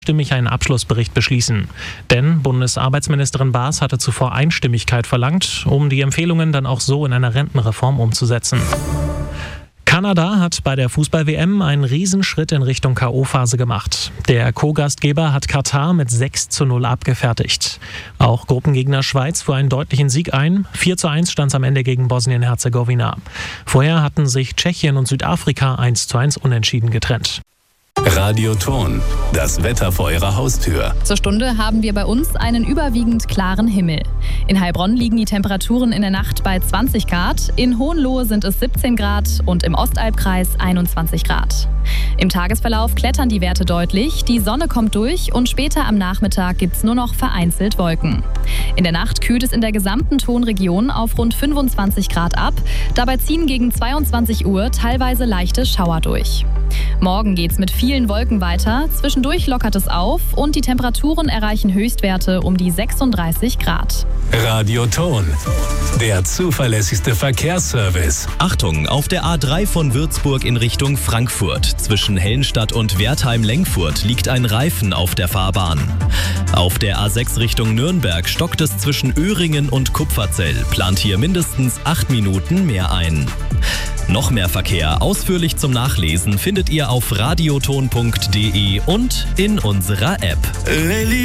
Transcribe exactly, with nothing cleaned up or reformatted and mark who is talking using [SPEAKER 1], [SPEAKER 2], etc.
[SPEAKER 1] stimmig einen Abschlussbericht beschließen. Denn Bundesarbeitsministerin Baas hatte zuvor Einstimmigkeit verlangt, um die Empfehlungen dann auch so in einer Rentenreform umzusetzen. Kanada hat bei der Fußball-W M einen Riesenschritt in Richtung K O-Phase gemacht. Der Co-Gastgeber hat Katar mit sechs zu null abgefertigt. Auch Gruppengegner Schweiz fuhr einen deutlichen Sieg ein. vier zu eins stand es am Ende gegen Bosnien-Herzegowina. Vorher hatten sich Tschechien und Südafrika eins zu eins unentschieden getrennt.
[SPEAKER 2] Radioton, das Wetter vor Ihrer Haustür.
[SPEAKER 3] Zur Stunde haben wir bei uns einen überwiegend klaren Himmel. In Heilbronn liegen die Temperaturen in der Nacht bei zwanzig Grad, in Hohenlohe sind es siebzehn Grad und im Ostalbkreis einundzwanzig Grad. Im Tagesverlauf klettern die Werte deutlich, die Sonne kommt durch und später am Nachmittag gibt es nur noch vereinzelt Wolken. In der Nacht kühlt es in der gesamten Tonregion auf rund fünfundzwanzig Grad ab. Dabei ziehen gegen zweiundzwanzig Uhr teilweise leichte Schauer durch. Morgen geht's mit vielen Wolken weiter, zwischendurch lockert es auf und die Temperaturen erreichen Höchstwerte um die sechsunddreißig Grad.
[SPEAKER 2] Radioton, der zuverlässigste Verkehrsservice.
[SPEAKER 4] Achtung, auf der A drei von Würzburg in Richtung Frankfurt. Zwischen Hellenstadt und Wertheim-Lengfurt liegt ein Reifen auf der Fahrbahn. Auf der A sechs Richtung Nürnberg stockt es zwischen Öhringen und Kupferzell. Plant hier mindestens acht Minuten mehr ein. Noch mehr Verkehr ausführlich zum Nachlesen findet ihr auf radioton punkt de und in unserer App.